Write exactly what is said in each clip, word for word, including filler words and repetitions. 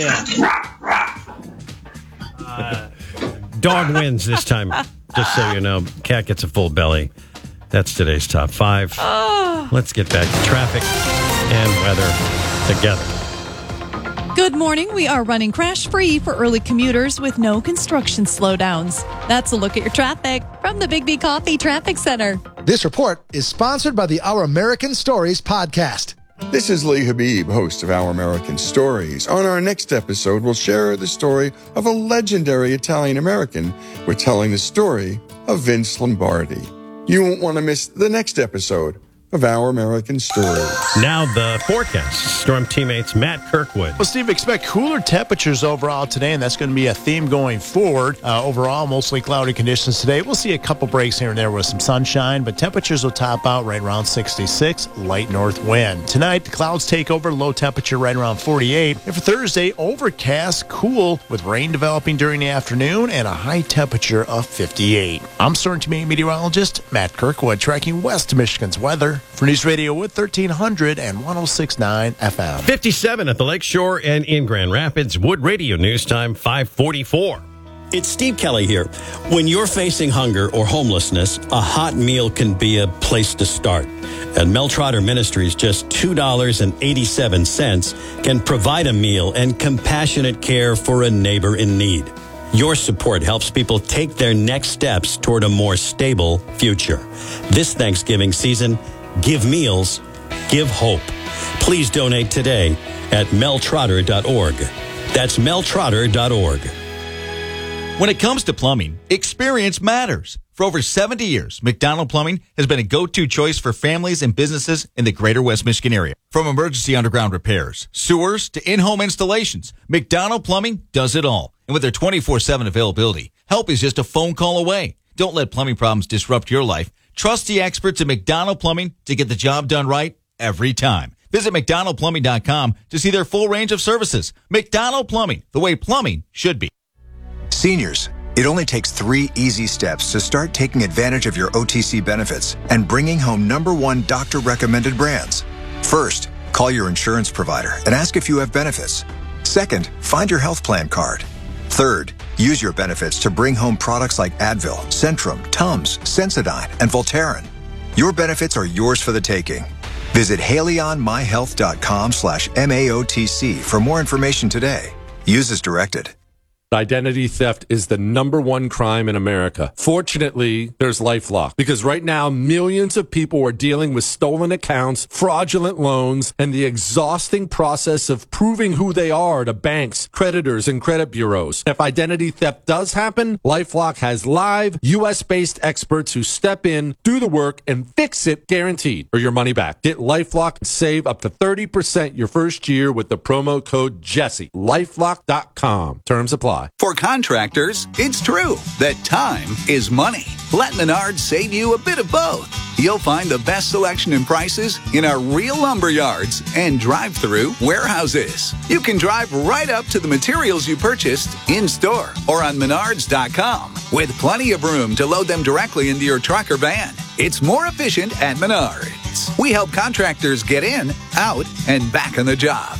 Yeah. Uh, dog wins this time, just so you know. Cat gets a full belly. That's today's top five. Oh. Let's get back to traffic and weather together. Good morning. We are running crash-free for early commuters with no construction slowdowns. That's a look at your traffic from the Big B Coffee Traffic Center. This report is sponsored by the Our American Stories podcast. This is Lee Habib, host of Our American Stories. On our next episode, we'll share the story of a legendary Italian-American. We're telling the story of Vince Lombardi. You won't want to miss the next episode of Our American Stories. Now the forecast. Storm teammates Matt Kirkwood. Well, Steve, expect cooler temperatures overall today, and that's going to be a theme going forward. Uh, overall, mostly cloudy conditions today. We'll see a couple breaks here and there with some sunshine, but temperatures will top out right around sixty-six, light north wind. Tonight, the clouds take over, low temperature right around forty-eight. And for Thursday, overcast, cool, with rain developing during the afternoon and a high temperature of fifty-eight. I'm Storm Team meteorologist Matt Kirkwood, tracking west Michigan's weather for News Radio with thirteen hundred and one oh six point nine F M. fifty-seven at the Lakeshore and in Grand Rapids. Wood Radio News Time five forty-four. It's Steve Kelly here. When you're facing hunger or homelessness, a hot meal can be a place to start. At Mel Trotter Ministries, just two dollars and eighty-seven cents can provide a meal and compassionate care for a neighbor in need. Your support helps people take their next steps toward a more stable future. This Thanksgiving season, give meals, give hope. Please donate today at mel trotter dot org. That's mel trotter dot org. When it comes to plumbing, experience matters. For over seventy years, McDonald Plumbing has been a go-to choice for families and businesses in the greater West Michigan area. From emergency underground repairs, sewers, to in-home installations, McDonald Plumbing does it all. And with their twenty-four seven availability, help is just a phone call away. Don't let plumbing problems disrupt your life. Trust the experts at McDonald Plumbing to get the job done right every time. Visit mcdonald plumbing dot com to see their full range of services. McDonald Plumbing, the way plumbing should be. Seniors, it only takes three easy steps to start taking advantage of your O T C benefits and bringing home number one doctor-recommended brands. First, call your insurance provider and ask if you have benefits. Second, find your health plan card. Third, use your benefits to bring home products like Advil, Centrum, Tums, Sensodyne, and Voltaren. Your benefits are yours for the taking. Visit Haleon My Health dot com slash M A O T C for more information today. Use as directed. Identity theft is the number one crime in America. Fortunately, there's LifeLock, because right now millions of people are dealing with stolen accounts, fraudulent loans, and the exhausting process of proving who they are to banks, creditors, and credit bureaus. If identity theft does happen, LifeLock has live U S based experts who step in, do the work, and fix it guaranteed, or your money back. Get LifeLock and save up to thirty percent your first year with the promo code Jesse. lifelock dot com. Terms apply. For contractors, it's true that time is money. Let Menards save you a bit of both. You'll find the best selection and prices in our real lumber yards and drive-through warehouses. You can drive right up to the materials you purchased in-store or on menards dot com with plenty of room to load them directly into your truck or van. It's more efficient at Menards. We help contractors get in, out, and back on the job.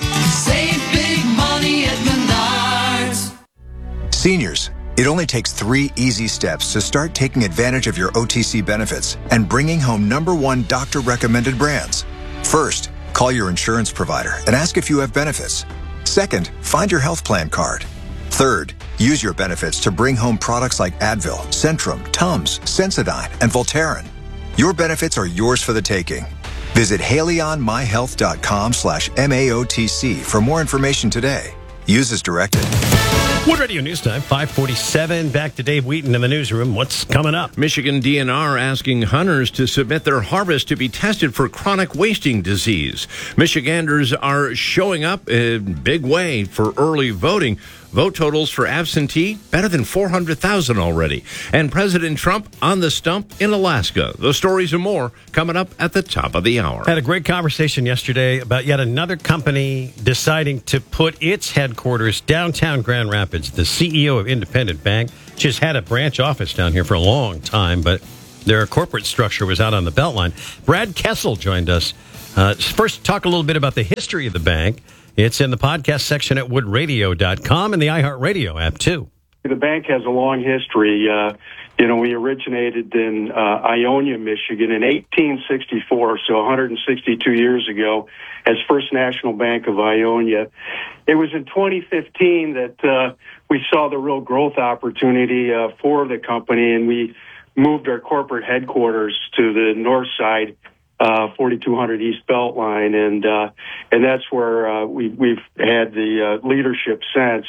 Save big money at Menards. Seniors, it only takes three easy steps to start taking advantage of your O T C benefits and bringing home number one doctor-recommended brands. First, call your insurance provider and ask if you have benefits. Second, find your health plan card. Third, use your benefits to bring home products like Advil, Centrum, Tums, Sensodyne, and Voltaren. Your benefits are yours for the taking. Visit Haleon My Health dot com slash M A O T C for more information today. Use as directed. Wood Radio News Time, five forty-seven. Back to Dave Wheaton in the newsroom. What's coming up? Michigan D N R asking hunters to submit their harvest to be tested for chronic wasting disease. Michiganders are showing up in a big way for early voting. Vote totals for absentee, better than four hundred thousand already. And President Trump on the stump in Alaska. Those stories and more coming up at the top of the hour. Had a great conversation yesterday about yet another company deciding to put its headquarters downtown Grand Rapids. The C E O of Independent Bank just had a branch office down here for a long time, but their corporate structure was out on the Beltline. Brad Kessel joined us Uh, first, talk a little bit about the history of the bank. It's in the podcast section at wood radio dot com and the iHeartRadio app, too. The bank has a long history. Uh, you know, we originated in uh, Ionia, Michigan in eighteen sixty-four, so one hundred sixty-two years ago, as First National Bank of Ionia. It was in twenty fifteen that uh, we saw the real growth opportunity uh, for the company, and we moved our corporate headquarters to the north side, uh, forty-two hundred East Beltline, and uh, and that's where uh, we, we've had the uh, leadership since.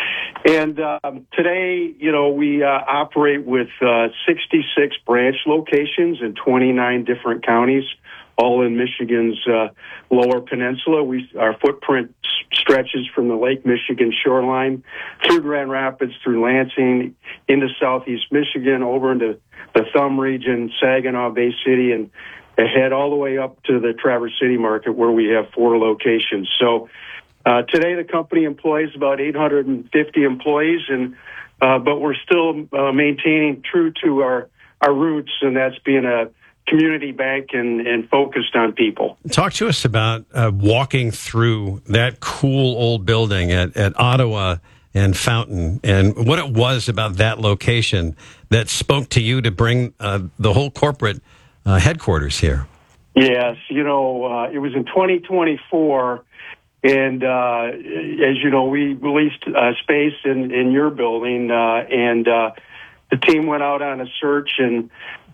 And um, today, you know, we uh, operate with uh, sixty-six branch locations in twenty-nine different counties, all in Michigan's uh, Lower Peninsula. We our footprint s- stretches from the Lake Michigan shoreline through Grand Rapids, through Lansing, into southeast Michigan, over into the Thumb region, Saginaw Bay City, and ahead all the way up to the Traverse City market, where we have four locations. So uh, today the company employs about eight hundred fifty employees, and uh, but we're still uh, maintaining true to our, our roots, and that's being a community bank and, and focused on people. Talk to us about uh, walking through that cool old building at, at Ottawa and Fountain, and what it was about that location that spoke to you to bring uh, the whole corporate uh, headquarters here. Yes, you know, uh, it was in twenty twenty-four, and uh, as you know, we released uh, space in, in your building, uh, and uh, the team went out on a search and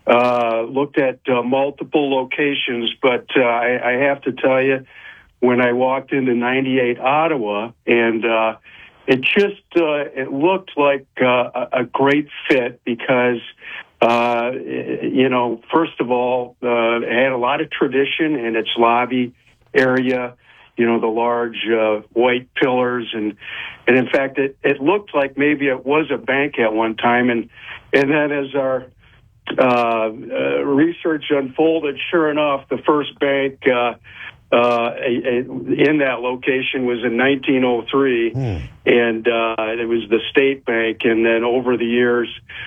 uh, looked at uh, multiple locations, but uh, I, I have to tell you, when I walked into ninety-eight Ottawa, and uh, it just uh, it looked like uh, a great fit because, uh, you know, first of all, uh, it had a lot of tradition in its lobby area. You know, the large uh, white pillars, and and in fact, it, it looked like maybe it was a bank at one time, and and then as our uh, uh, research unfolded, sure enough, the first bank uh, uh, a, a, in that location was in nineteen oh three, hmm. and uh, it was the State Bank, and then over the years,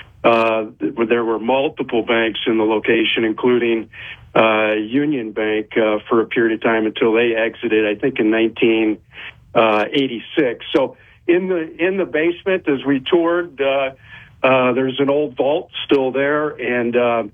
uh, there were multiple banks in the location, including uh, Union Bank uh, for a period of time until they exited, I think, in nineteen eighty-six. So in the in the basement, as we toured, uh, uh, there's an old vault still there, and uh,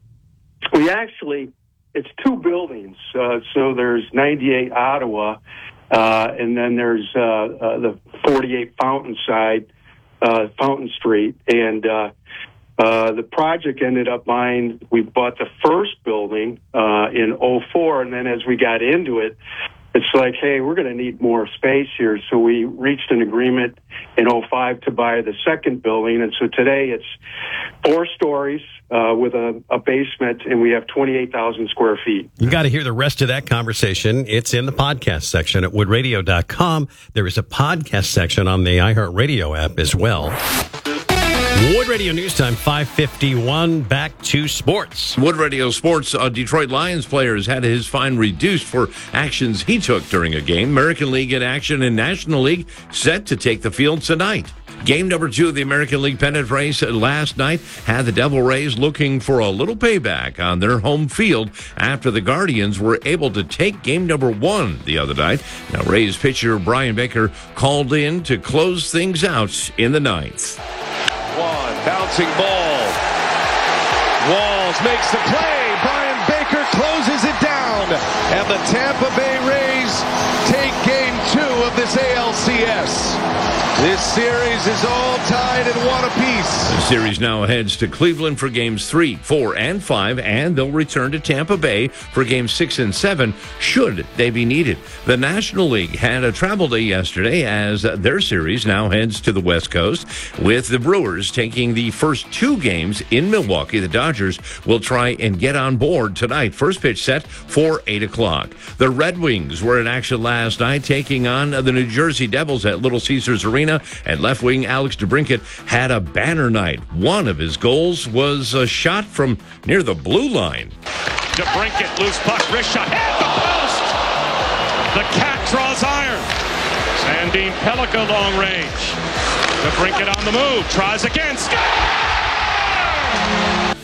we actually, it's two buildings. Uh, so there's ninety-eight Ottawa, uh, and then there's uh, uh, the forty-eight Fountain side, uh, Fountain Street, and uh, uh, the project ended up buying, we bought the first building uh, in oh four, and then as we got into it, it's like, hey, we're going to need more space here. So we reached an agreement in oh five to buy the second building. And so today it's four stories uh, with a, a basement, and we have twenty-eight thousand square feet. You got to hear the rest of that conversation. It's in the podcast section at wood radio dot com. There is a podcast section on the iHeartRadio app as well. Wood Radio News Time, five fifty-one. Back to sports. Wood Radio Sports, uh, Detroit Lions players had his fine reduced for actions he took during a game. American League in action and National League set to take the field tonight. Game number two of the American League pennant race last night had the Devil Rays looking for a little payback on their home field after the Guardians were able to take game number one the other night. Now, Rays pitcher Brian Baker called in to close things out in the ninth. One bouncing ball. Walls makes the play. Brian Baker closes it down. And the Tampa Bay Rays take game two of this A L C S. This series is all tied at one apiece. The series now heads to Cleveland for games three, four, and five, and they'll return to Tampa Bay for games six and seven, should they be needed. The National League had a travel day yesterday as their series now heads to the West Coast, with the Brewers taking the first two games in Milwaukee. The Dodgers will try and get on board tonight. First pitch set for eight o'clock. The Red Wings were in action last night, taking on the New Jersey Devils at Little Caesars Arena. And left wing Alex DeBrincat had a banner night. One of his goals was a shot from near the blue line. DeBrincat, loose puck, wrist shot, hit the post! The cat draws iron. Sandine Pellica long range. DeBrincat on the move, tries again, score!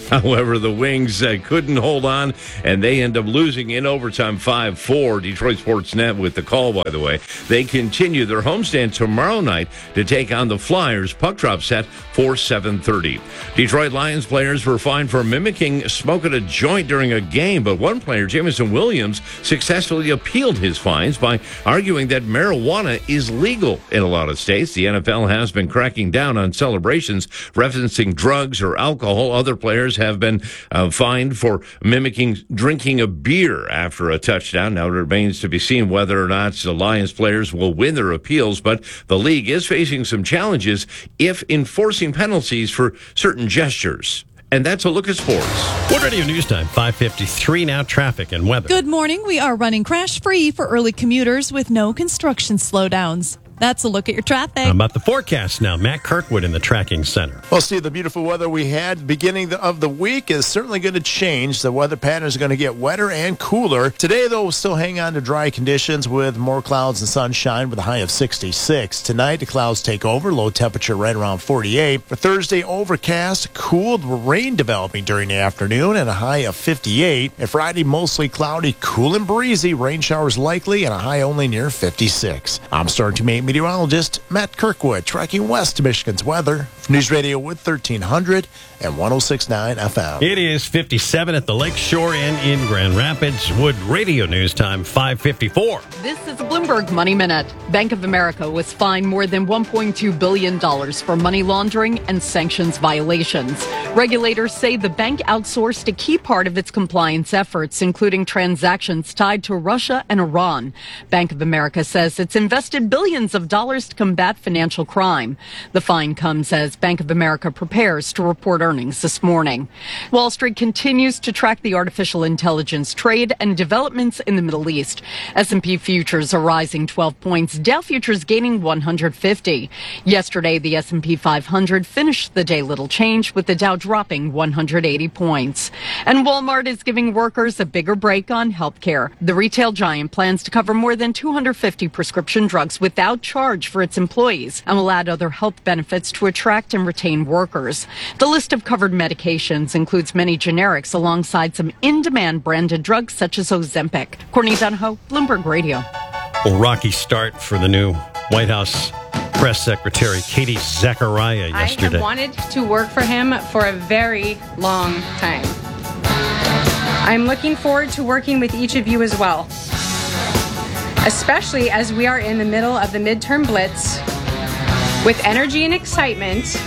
However, the Wings uh, couldn't hold on, and they end up losing in overtime five four. Detroit Sports Net with the call, by the way. They continue their homestand tomorrow night to take on the Flyers. Puck drop set for seven thirty. Detroit Lions players were fined for mimicking smoke at a joint during a game, but one player, Jameson Williams, successfully appealed his fines by arguing that marijuana is legal in a lot of states. The N F L has been cracking down on celebrations referencing drugs or alcohol. Other players have been uh, fined for mimicking drinking a beer after a touchdown. Now it remains to be seen whether or not the Lions players will win their appeals, but the league is facing some challenges if enforcing penalties for certain gestures. And that's a look at sports. Wood Radio News Time, five fifty-three now, traffic and weather. Good morning. We are running crash-free for early commuters with no construction slowdowns. That's a look at your traffic. How about the forecast now? Matt Kirkwood in the tracking center. Well, Steve, the beautiful weather we had beginning of the week is certainly going to change. The weather patterns are going to get wetter and cooler. Today, though, we'll still hang on to dry conditions with more clouds and sunshine with a high of sixty-six. Tonight, the clouds take over, low temperature right around forty-eight. For Thursday, overcast, cooled, rain developing during the afternoon and a high of fifty-eight. And Friday, mostly cloudy, cool and breezy, rain showers likely and a high only near fifty-six. I'm starting to make meteorologist Matt Kirkwood, tracking west to Michigan's weather. News Radio with thirteen hundred and one oh six point nine F M. It is fifty-seven at the Lakeshore Inn in Grand Rapids. Wood Radio News Time, five fifty-four. This is a Bloomberg Money Minute. Bank of America was fined more than one point two billion dollars for money laundering and sanctions violations. Regulators say the bank outsourced a key part of its compliance efforts, including transactions tied to Russia and Iran. Bank of America says it's invested billions of dollars to combat financial crime. The fine comes as Bank of America prepares to report earnings this morning. Wall Street continues to track the artificial intelligence trade and developments in the Middle East. S and P futures are rising twelve points, Dow futures gaining one hundred fifty. Yesterday, the S and P five hundred finished the day little change, with the Dow dropping one hundred eighty points. And Walmart is giving workers a bigger break on health care. The retail giant plans to cover more than two hundred fifty prescription drugs without charge for its employees and will add other health benefits to attract and retain workers. The list of covered medications includes many generics alongside some in-demand branded drugs such as Ozempic. Courtney Donahoe, Bloomberg Radio. Well, rocky start for the new White House press secretary, Katie Zachariah, yesterday. I have wanted to work for him for a very long time. I'm looking forward to working with each of you as well, especially as we are in the middle of the midterm blitz with energy and excitement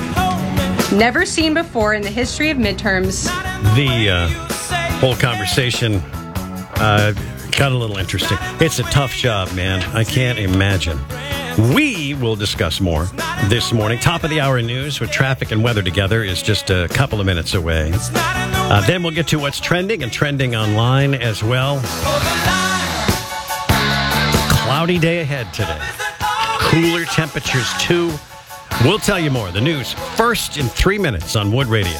never seen before in the history of midterms. The uh, whole conversation uh, got a little interesting. It's a tough job, man. I can't imagine. We will discuss more this morning. Top of the hour news with traffic and weather together is just a couple of minutes away. Uh, then we'll get to what's trending and trending online as well. Cloudy day ahead today. Cooler temperatures too. We'll tell you more. The news first in three minutes on Wood Radio.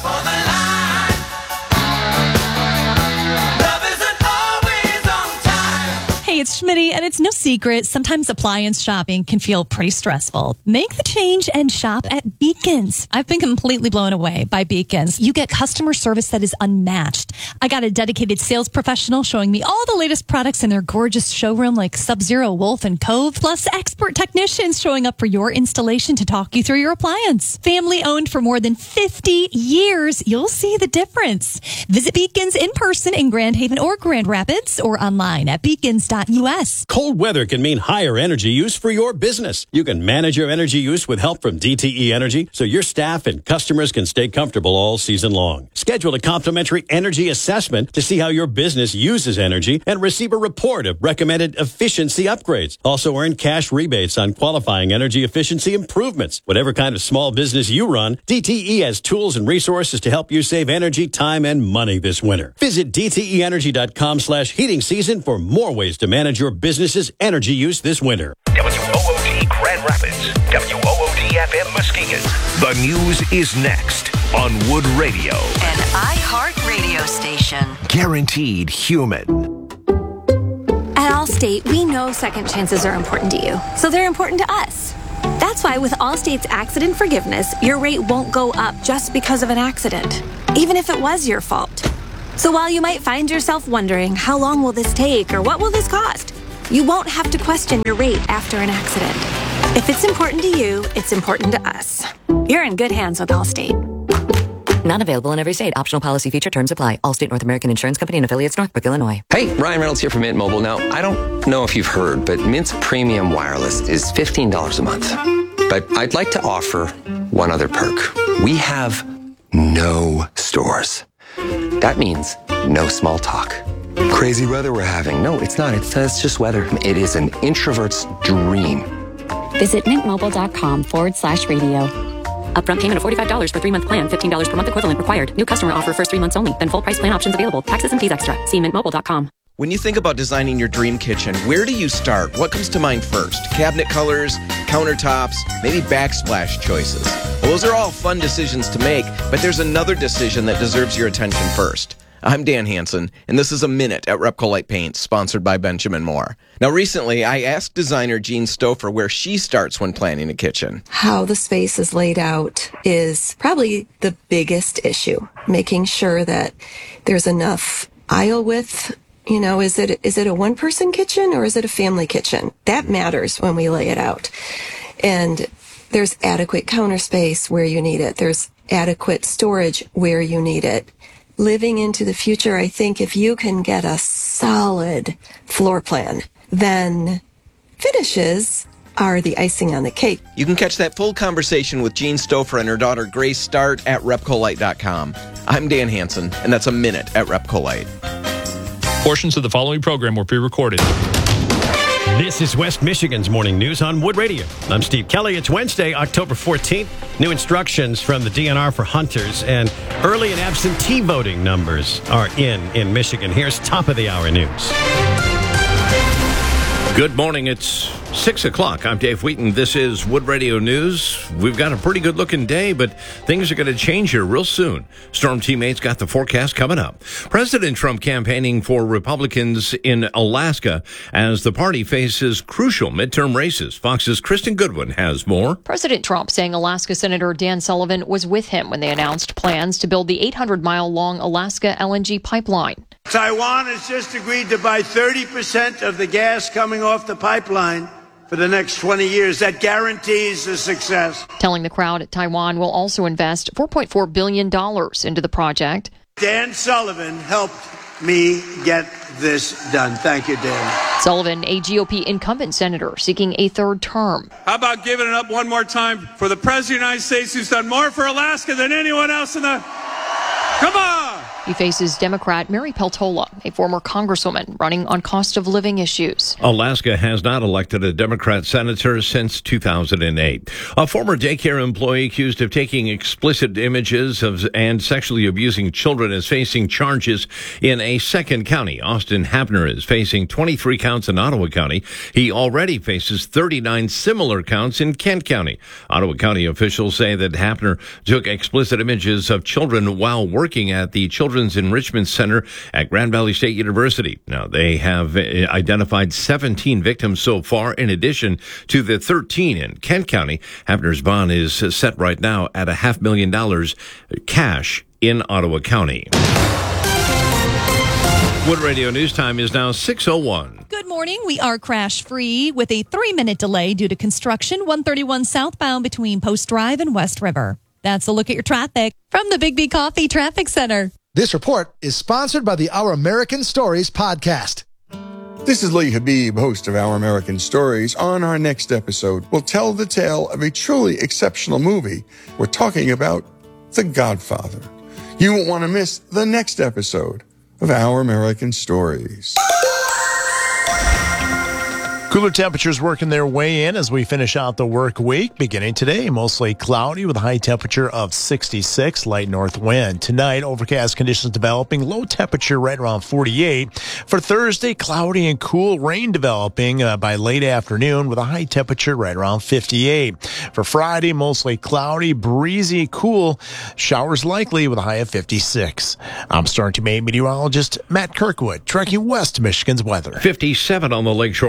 Hey, it's Schmitty, and it's no secret, sometimes appliance shopping can feel pretty stressful. Make the change and shop at Beacons. I've been completely blown away by Beacons. You get customer service that is unmatched. I got a dedicated sales professional showing me all the latest products in their gorgeous showroom like Sub-Zero, Wolf, and Cove, plus expert technicians showing up for your installation to talk you through your appliance. Family owned for more than fifty years, you'll see the difference. Visit Beacons in person in Grand Haven or Grand Rapids, or online at beacons dot U S. Cold weather can mean higher energy use for your business. You can manage your energy use with help from D T E Energy so your staff and customers can stay comfortable all season long. Schedule a complimentary energy assessment to see how your business uses energy and receive a report of recommended efficiency upgrades. Also earn cash rebates on qualifying energy efficiency improvements. Whatever kind of small business you run, D T E has tools and resources to help you save energy, time, and money this winter. Visit D T E energy dot com slash heating season for more ways to manage your business's energy use this winter. W O O D Grand Rapids, W O O D F M Muskegon. The news is next on Wood Radio. An iHeart radio station. Guaranteed human. At Allstate, we know second chances are important to you, so they're important to us. That's That's why with Allstate's accident forgiveness, your rate won't go up just because of an accident, even if it was your fault. So while you might find yourself wondering, how long will this take or what will this cost? You won't have to question your rate after an accident. If it's important to you, it's important to us. You're in good hands with Allstate. Not available in every state. Optional policy feature terms apply. Allstate North American Insurance Company and affiliates, Northbrook, Illinois. Hey, Ryan Reynolds here from Mint Mobile. Now, I don't know if you've heard, but Mint's premium wireless is fifteen dollars a month. But I'd like to offer one other perk. We have no stores. That means no small talk. Crazy weather we're having. No, it's not. It's, uh, it's just weather. It is an introvert's dream. Visit mintmobile.com forward slash radio. Upfront payment of forty-five dollars for three-month plan. fifteen dollars per month equivalent required. New customer offer first three months only. Then full price plan options available. Taxes and fees extra. See mint mobile dot com. When you think about designing your dream kitchen, where do you start? What comes to mind first? Cabinet colors, countertops, maybe backsplash choices. Well, those are all fun decisions to make, but there's another decision that deserves your attention first. I'm Dan Hansen, and this is A Minute at Repcolite Paints, sponsored by Benjamin Moore. Now, recently, I asked designer Jean Stouffer where she starts when planning a kitchen. How the space is laid out is probably the biggest issue. Making sure that there's enough aisle width. You know, is it is it a one-person kitchen or is it a family kitchen? That matters when we lay it out. And there's adequate counter space where you need it. There's adequate storage where you need it. Living into the future, I think if you can get a solid floor plan, then finishes are the icing on the cake. You can catch that full conversation with Jean Stouffer and her daughter Grace Start at repcolite dot com. I'm Dan Hansen, and that's A Minute at Repcolite. Portions of the following program were pre-recorded. This is West Michigan's Morning News on Wood Radio. I'm Steve Kelly. It's Wednesday, October fourteenth. New instructions from the D N R for hunters, and early and absentee voting numbers are in in Michigan. Here's top of the hour news. Good morning. It's six o'clock. I'm Dave Wheaton. This is Wood Radio News. We've got a pretty good-looking day, but things are going to change here real soon. Storm Teammates got the forecast coming up. President Trump campaigning for Republicans in Alaska as the party faces crucial midterm races. Fox's Kristen Goodwin has more. President Trump saying Alaska Senator Dan Sullivan was with him when they announced plans to build the eight hundred mile long Alaska L N G pipeline. Taiwan has just agreed to buy thirty percent of the gas coming off the pipeline for the next twenty years. That guarantees a success. Telling the crowd Taiwan will also invest four point four billion dollars into the project. Dan Sullivan helped me get this done. Thank you, Dan. Sullivan, a G O P incumbent senator seeking a third term. How about giving it up one more time for the President of the United States, who's done more for Alaska than anyone else in the... Come on! He faces Democrat Mary Peltola, a former congresswoman running on cost of living issues. Alaska has not elected a Democrat senator since two thousand eight. A former daycare employee accused of taking explicit images of and sexually abusing children is facing charges in a second county. Austin Hapner is facing twenty-three counts in Ottawa County. He already faces thirty-nine similar counts in Kent County. Ottawa County officials say that Hapner took explicit images of children while working at the Children's Enrichment Center at Grand Valley State University. Now, they have identified seventeen victims so far, in addition to the thirteen in Kent County. Hapner's bond is set right now at a half million dollars cash in Ottawa County. Wood Radio News Time is now six oh one. Good morning. We are crash free with a three minute delay due to construction, one thirty-one southbound between Post Drive and West River. That's a look at your traffic from the Big B Coffee Traffic Center. This report is sponsored by the Our American Stories podcast. This is Lee Habib, host of Our American Stories. On our next episode, we'll tell the tale of a truly exceptional movie. We're talking about The Godfather. You won't want to miss the next episode of Our American Stories. Cooler temperatures working their way in as we finish out the work week. Beginning today, mostly cloudy with a high temperature of sixty-six, light north wind. Tonight, overcast conditions developing, low temperature right around forty-eight. For Thursday, cloudy and cool, rain developing uh, by late afternoon with a high temperature right around fifty-eight. For Friday, mostly cloudy, breezy, cool, showers likely with a high of fifty-six. I'm Storm Teammate meteorologist Matt Kirkwood, tracking West Michigan's weather. fifty-seven on the lakeshore. We've got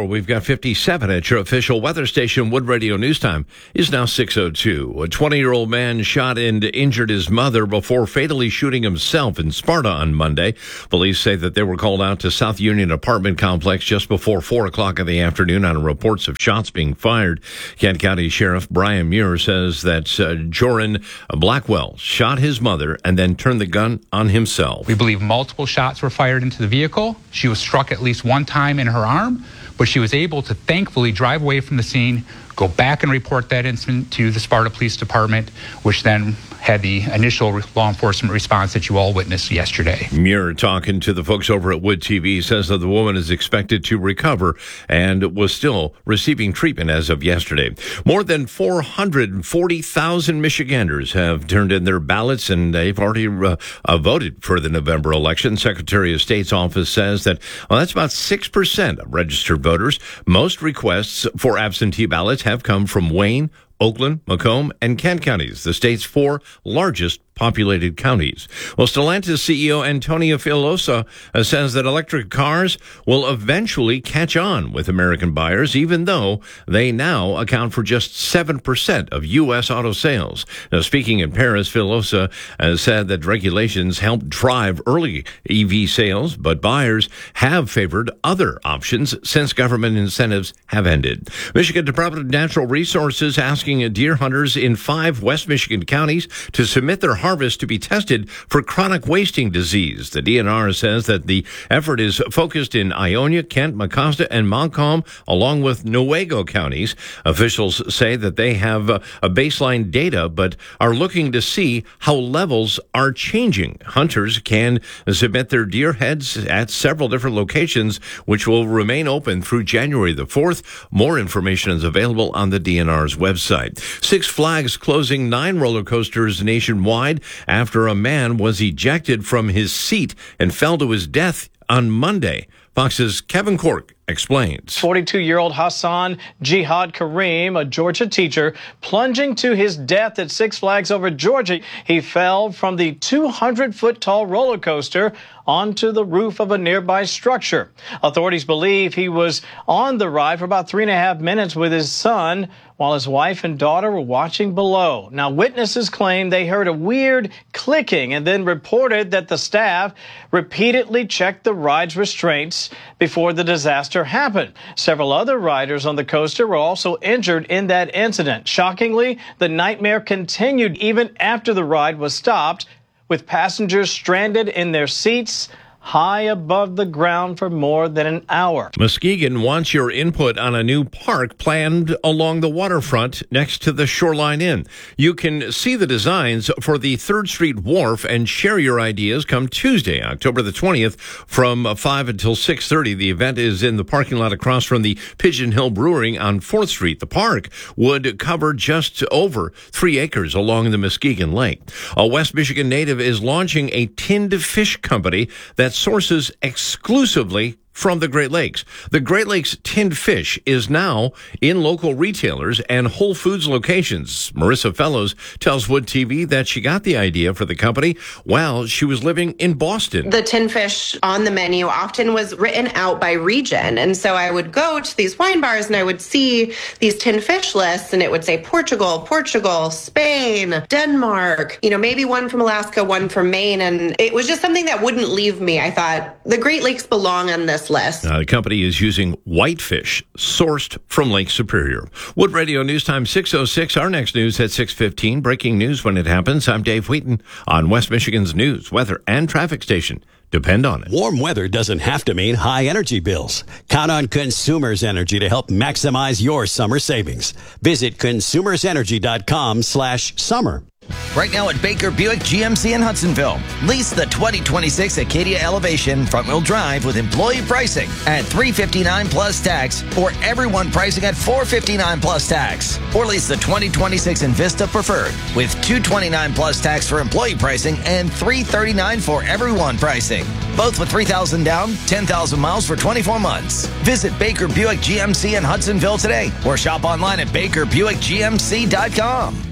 fifty-seven at your official weather station. Wood Radio News Time is now six oh two. A twenty-year-old man shot and injured his mother before fatally shooting himself in Sparta on Monday. Police say that they were called out to South Union apartment complex just before four o'clock in the afternoon on reports of shots being fired. Kent County Sheriff Brian Muir says that uh, Joran Blackwell shot his mother and then turned the gun on himself. We believe multiple shots were fired into the vehicle. She was struck at least one time in her arm, but she was able to thankfully drive away from the scene, go back and report that incident to the Sparta Police Department, which then had the initial law enforcement response that you all witnessed yesterday. Muir, talking to the folks over at Wood T V, says that the woman is expected to recover and was still receiving treatment as of yesterday. More than four hundred forty thousand Michiganders have turned in their ballots, and they've already uh, uh, voted for the November election. Secretary of State's office says that well, that's about six percent of registered voters. Most requests for absentee ballots have come from Wayne, Oakland, Macomb, and Kent counties, the state's four largest populated counties. Well, Stellantis C E O Antonio Filosa uh, says that electric cars will eventually catch on with American buyers, even though they now account for just seven percent of U S auto sales. Now, speaking in Paris, Filosa uh, said that regulations help drive early E V sales, but buyers have favored other options since government incentives have ended. Michigan Department of Natural Resources asking deer hunters in five West Michigan counties to submit their harvest to be tested for chronic wasting disease. The D N R says that the effort is focused in Ionia, Kent, Mecosta, and Montcalm, along with Newaygo counties. Officials say that they have a, a baseline data, but are looking to see how levels are changing. Hunters can submit their deer heads at several different locations, which will remain open through January the fourth. More information is available on the D N R's website. Six Flags closing nine roller coasters nationwide after a man was ejected from his seat and fell to his death on Monday. Fox's Kevin Cork explains. forty-two-year-old Hassan Jihad Kareem, a Georgia teacher, plunging to his death at Six Flags Over Georgia. He fell from the two hundred foot tall roller coaster onto the roof of a nearby structure. Authorities believe he was on the ride for about three and a half minutes with his son while his wife and daughter were watching below. Now, witnesses claim they heard a weird clicking and then reported that the staff repeatedly checked the ride's restraints before the disaster happened. Several other riders on the coaster were also injured in that incident. Shockingly, the nightmare continued even after the ride was stopped, with passengers stranded in their seats high above the ground for more than an hour. Muskegon wants your input on a new park planned along the waterfront next to the Shoreline Inn. You can see the designs for the third Street Wharf and share your ideas come Tuesday, October the twentieth from five until six thirty. The event is in the parking lot across from the Pigeon Hill Brewing on fourth Street. The park would cover just over three acres along the Muskegon Lake. A West Michigan native is launching a tinned fish company that sources exclusively from the Great Lakes. The Great Lakes tinned fish is now in local retailers and Whole Foods locations. Marissa Fellows tells Wood T V that she got the idea for the company while she was living in Boston. The tinned fish on the menu often was written out by region. And so I would go to these wine bars and I would see these tinned fish lists and it would say Portugal, Portugal, Spain, Denmark, you know, maybe one from Alaska, one from Maine. And it was just something that wouldn't leave me. I thought the Great Lakes belong on this list. Uh, the company is using whitefish sourced from Lake Superior. Wood Radio News Time six oh six. Our next news at six fifteen. Breaking news when it happens. I'm Dave Wheaton on West Michigan's news, weather, and traffic station. Depend on it. Warm weather doesn't have to mean high energy bills. Count on Consumers Energy to help maximize your summer savings. Visit consumersenergy.com slash summer. Right now at Baker Buick G M C in Hudsonville. Lease the twenty twenty-six Acadia Elevation front-wheel drive with employee pricing at three hundred fifty-nine dollars plus tax, or everyone pricing at four hundred fifty-nine dollars plus tax. Or lease the twenty twenty-six Invista Preferred with two hundred twenty-nine dollars plus tax for employee pricing and three hundred thirty-nine dollars for everyone pricing. Both with three thousand dollars down, ten thousand miles for twenty-four months. Visit Baker Buick G M C in Hudsonville today or shop online at baker buick g m c dot com.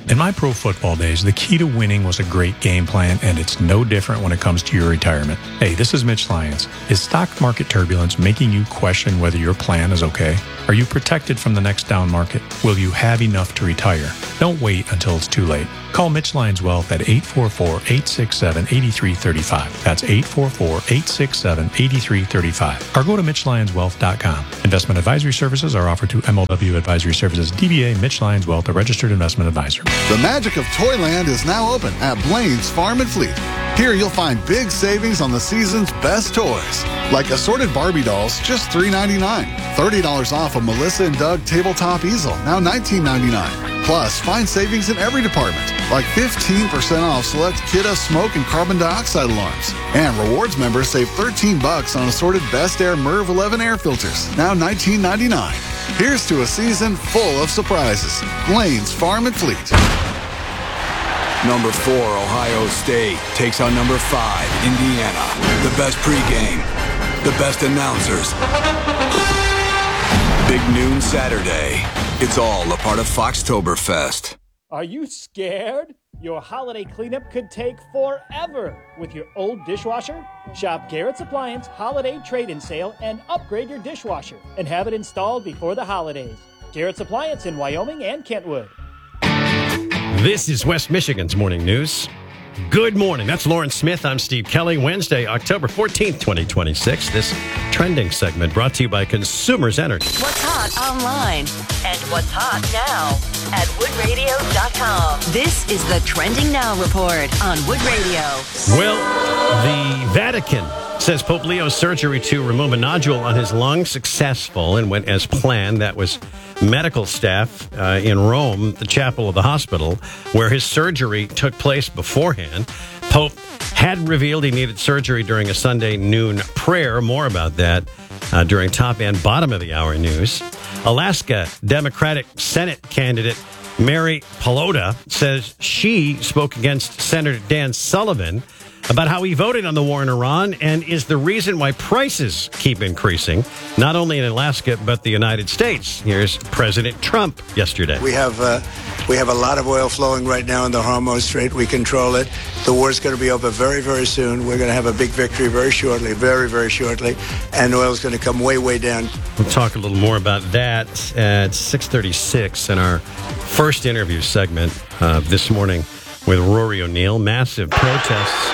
In my pro football days, the key to winning was a great game plan, and it's no different when it comes to your retirement. Hey, this is Mitch Lyons. Is stock market turbulence making you question whether your plan is okay? Are you protected from the next down market? Will you have enough to retire? Don't wait until it's too late. Call Mitch Lyons Wealth at eight four four, eight six seven, eight three three five. That's eight four four, eight six seven, eight three three five. Or go to mitch lyons wealth dot com. Investment advisory services are offered to M L W Advisory Services, D B A Mitch Lyons Wealth, a registered investment advisor. The magic of Toyland is now open at Blaine's Farm and Fleet. Here you'll find big savings on the season's best toys, like assorted Barbie dolls, just three ninety-nine. thirty dollars off a Melissa and Doug tabletop easel, now nineteen ninety-nine. Plus, find savings in every department, like fifteen percent off select Kidda smoke and carbon dioxide alarms. And rewards members save thirteen bucks on assorted Best Air Merv eleven air filters, now nineteen ninety-nine. Here's to a season full of surprises. Blaine's Farm and Fleet. Number four, Ohio State, takes on number five, Indiana. The best pregame, the best announcers. Big noon Saturday. It's all a part of Foxtoberfest. Are you scared? Your holiday cleanup could take forever with your old dishwasher? Shop Garrett's Appliance Holiday Trade-In Sale and upgrade your dishwasher and have it installed before the holidays. Garrett's Appliance in Wyoming and Kentwood. This is West Michigan's Morning News. Good morning. That's Lauren Smith. I'm Steve Kelly. Wednesday, October fourteenth, twenty twenty-six. This trending segment brought to you by Consumers Energy. What's hot online and what's hot now at wood radio dot com. This is the Trending Now Report on Wood Radio. Well, the Vatican says Pope Leo's surgery to remove a nodule on his lung successful and went as planned. That was medical staff uh, in Rome, the chapel of the hospital, where his surgery took place beforehand. Pope had revealed he needed surgery during a Sunday noon prayer. More about that uh, during top and bottom of the hour news. Alaska Democratic Senate candidate Mary Pelota says she spoke against Senator Dan Sullivan about how he voted on the war in Iran and is the reason why prices keep increasing, not only in Alaska, but the United States. Here's President Trump yesterday. We have uh, we have a lot of oil flowing right now in the Hormuz Strait. We control it. The war's going to be over very, very soon. We're going to have a big victory very shortly, very, very shortly. And oil's going to come way, way down. We'll talk a little more about that at six thirty-six in our first interview segment uh, this morning with Rory O'Neill. Massive protests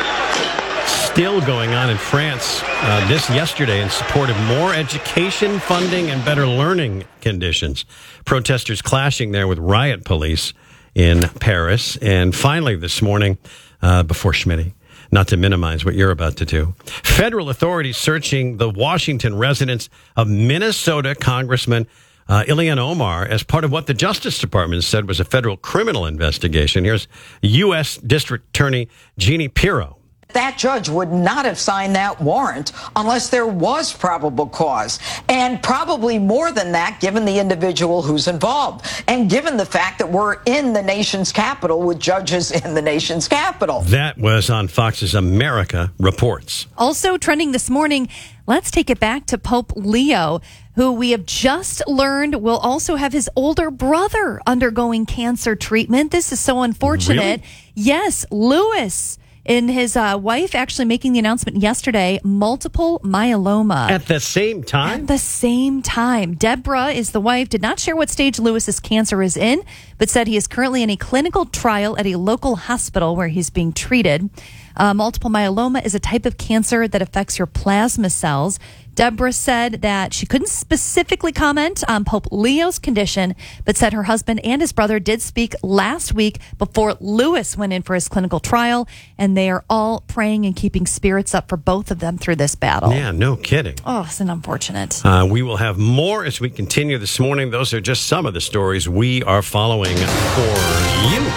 still going on in France uh, this yesterday in support of more education funding and better learning conditions. Protesters clashing there with riot police in Paris. And finally this morning, uh, before Schmitty, not to minimize what you're about to do, federal authorities searching the Washington residence of Minnesota Congressman uh, Ilhan Omar as part of what the Justice Department said was a federal criminal investigation. Here's U S District Attorney Jeannie Pirro. That judge would not have signed that warrant unless there was probable cause. And probably more than that, given the individual who's involved. And given the fact that we're in the nation's capital with judges in the nation's capital. That was on Fox's America Reports. Also trending this morning, let's take it back to Pope Leo, who we have just learned will also have his older brother undergoing cancer treatment. This is so unfortunate. Really? Yes, Louis. And his uh, wife actually making the announcement yesterday, multiple myeloma. At the same time? At the same time. Deborah is the wife, did not share what stage Lewis's cancer is in, but said he is currently in a clinical trial at a local hospital where he's being treated. Uh, multiple myeloma is a type of cancer that affects your plasma cells. Deborah said that she couldn't specifically comment on Pope Leo's condition, but said her husband and his brother did speak last week before Louis went in for his clinical trial, and they are all praying and keeping spirits up for both of them through this battle. Yeah, no kidding. Oh, it's an unfortunate. Uh, we will have more as we continue this morning. Those are just some of the stories we are following for you.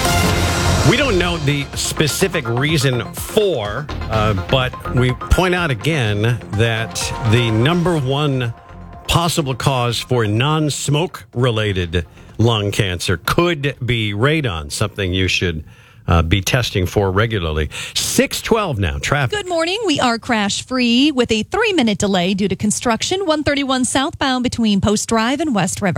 We don't know the specific reason for, uh, but we point out again that the number one possible cause for non-smoke related lung cancer could be radon, something you should uh, be testing for regularly. six twelve now, traffic. Good morning. We are crash free with a three minute delay due to construction. one thirty-one southbound between Post Drive and West River.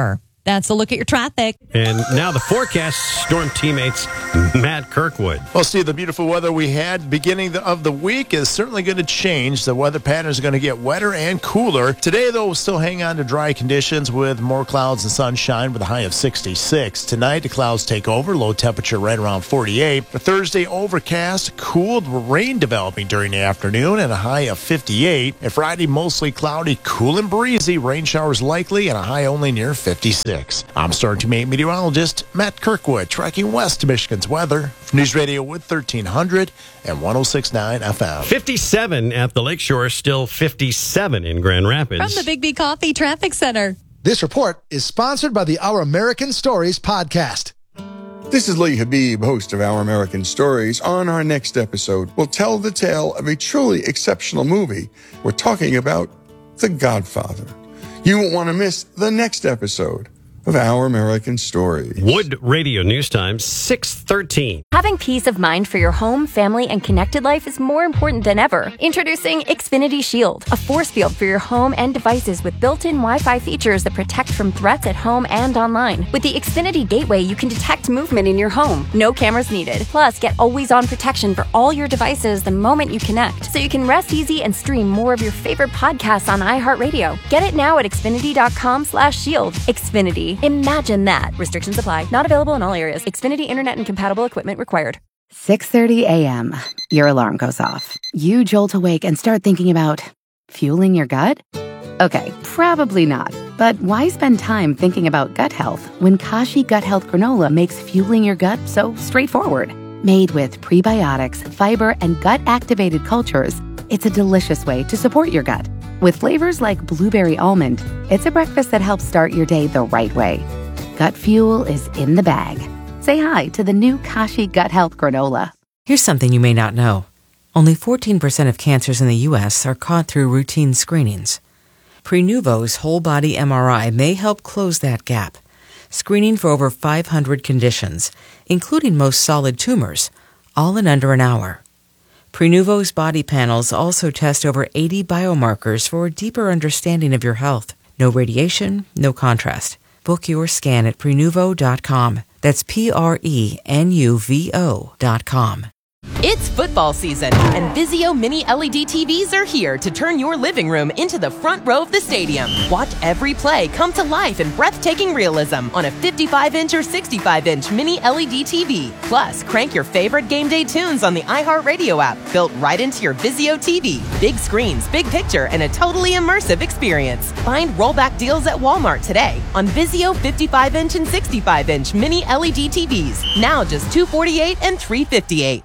That's a look at your traffic. And now the forecast, Storm teammates Matt Kirkwood. Well, Steve, the beautiful weather we had beginning of the week is certainly going to change. The weather patterns are going to get wetter and cooler. Today, though, we'll still hang on to dry conditions with more clouds and sunshine with a high of sixty-six. Tonight, the clouds take over, low temperature right around forty-eight. For Thursday, overcast, cooled, rain developing during the afternoon and a high of fifty-eight. And Friday, mostly cloudy, cool and breezy, rain showers likely and a high only near fifty-six. I'm Star Teammate meteorologist Matt Kirkwood, tracking west to Michigan's weather for News Radio Wood thirteen hundred and one oh six point nine F M. fifty-seven at the Lakeshore, still fifty-seven in Grand Rapids. From the Big B Coffee Traffic Center. This report is sponsored by the Our American Stories podcast. This is Lee Habib, host of Our American Stories. On our next episode, we'll tell the tale of a truly exceptional movie. We're talking about The Godfather. You won't want to miss the next episode of Our American Stories. Wood Radio News Time, six thirteen. Having peace of mind for your home, family, and connected life is more important than ever. Introducing Xfinity Shield, a force field for your home and devices with built-in Wi-Fi features that protect from threats at home and online. With the Xfinity Gateway, you can detect movement in your home. No cameras needed. Plus, get always-on protection for all your devices the moment you connect, so you can rest easy and stream more of your favorite podcasts on iHeartRadio. Get it now at Xfinity.com slash shield. Xfinity. Imagine that. Restrictions apply. Not available in all areas. Xfinity Internet and compatible equipment required. six thirty a.m. Your alarm goes off. You jolt awake and start thinking about fueling your gut? Okay, probably not. But why spend time thinking about gut health when Kashi Gut Health Granola makes fueling your gut so straightforward? Made with prebiotics, fiber, and gut-activated cultures, it's a delicious way to support your gut. With flavors like blueberry almond, it's a breakfast that helps start your day the right way. Gut fuel is in the bag. Say hi to the new Kashi Gut Health Granola. Here's something you may not know. Only fourteen percent of cancers in the U S are caught through routine screenings. Prenuvo's whole-body M R I may help close that gap, screening for over five hundred conditions, including most solid tumors, all in under an hour. Prenuvo's body panels also test over eighty biomarkers for a deeper understanding of your health. No radiation, no contrast. Book your scan at Prenuvo dot com. That's P R E N U V O dot com. It's football season, and Vizio Mini L E D T Vs are here to turn your living room into the front row of the stadium. Watch every play come to life in breathtaking realism on a fifty-five inch or sixty-five inch Mini L E D T V. Plus, crank your favorite game day tunes on the iHeartRadio app, built right into your Vizio T V. Big screens, big picture, and a totally immersive experience. Find rollback deals at Walmart today on Vizio fifty-five inch and sixty-five inch Mini L E D T Vs. Now just two hundred forty-eight dollars and three hundred fifty-eight dollars.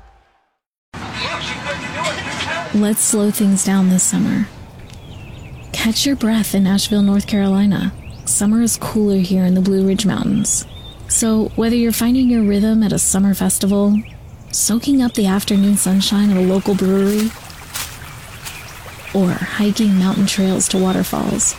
Let's slow things down this summer. Catch your breath in Asheville, North Carolina. Summer is cooler here in the Blue Ridge Mountains. So whether you're finding your rhythm at a summer festival, soaking up the afternoon sunshine at a local brewery, or hiking mountain trails to waterfalls,